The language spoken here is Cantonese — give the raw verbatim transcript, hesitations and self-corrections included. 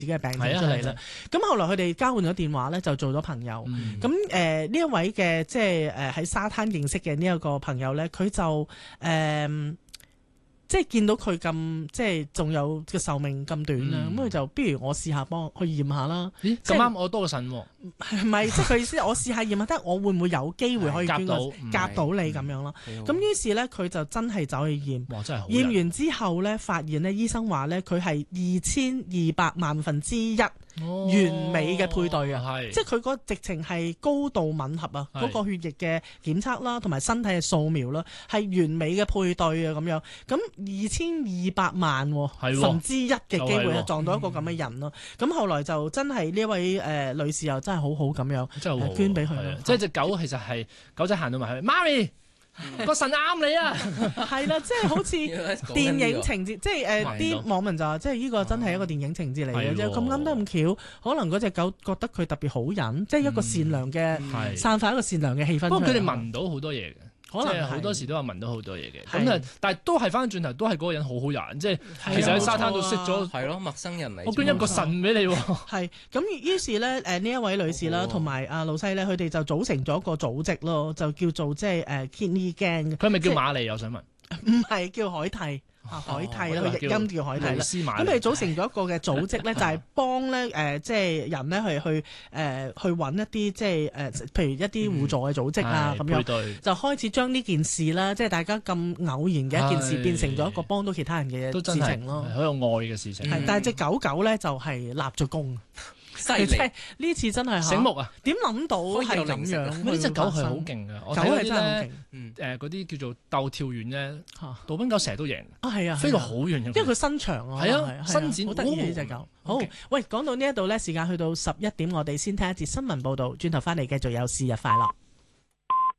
自己嘅病症出嚟啦。咁後來佢哋交換咗電話咧，就做咗朋友。咁誒呢一位嘅即係誒喺沙灘認識嘅呢一個朋友咧，佢就誒。呃即係見到佢咁，即係仲有個壽命咁短啦，咁佢、嗯、就不如我試下幫去驗下啦。 咦，咁啱我多個腎喎， 係咪？即係佢意思，我試下驗下，得我會唔會有機會可以捐個夾到你咁樣咯？咁於是咧，佢就真係走去驗。 哇！真係好驗完之後咧，發現咧，醫生話咧，佢係二千二百萬分之一。 哦、 完美嘅配對啊， 是即係佢嗰直情係高度吻合啊，嗰是個血液嘅檢測啦，同埋身體嘅掃描啦，係完美嘅配對啊咁樣。咁二千二百萬分之一嘅機會啊，撞到一個咁嘅人咯。咁、嗯、後來就真係呢位誒、呃、女士又真係好好咁樣， 真係好好捐俾佢。 即係隻狗其實係狗仔行到埋去，媽咪。個腎啱你啊， 係啦，即係好似電影情節，即係誒啲網民就話，即係呢個真係一個電影情節嚟嘅啫。咁啱得咁巧，可能嗰隻狗覺得佢特別好人，即係一個善良嘅散發一個善良嘅氣氛。 不過佢哋聞到好多嘢嘅。 可能即係好多時都有聞到好多嘢嘅，咁啊，但係都係翻轉頭，都係嗰個人好好人，即係其實喺沙灘度識咗， 係咯，陌生人嚟。 我捐一個腎俾你喎。 係咁，於是咧誒呢一位女士啦，同埋阿老西咧，佢哋就組成咗一個組織咯，就叫做即係誒 Kidney Gang。 佢係咪叫瑪麗？我想問。 唔係叫海蒂。啊，海蒂啦，佢譯音叫海蒂啦。咁佢組成咗一個嘅組織咧，就係幫咧誒，即係人咧去去誒去揾一啲即係誒，譬如一啲互助嘅組織啊咁樣，就開始將呢件事啦，即係大家咁偶然嘅一件事，變成咗一個幫到其他人嘅事情咯。 好有愛嘅事情。 係，但係隻狗狗咧就係立咗功。 犀利！ 呢次真係醒目啊！ 點諗到係咁樣？ 呢隻狗係好勁㗎，狗係真係好勁。誒嗰啲叫做鬥跳遠咧，杜賓狗成日都贏。 啊係啊， 飛到好遠，因為佢身長啊。 係啊，伸展好得意呢隻狗。好，喂，講到呢一度咧，時間去到十一點，我哋先聽一節新聞報導，轉頭翻嚟繼續有是日快樂。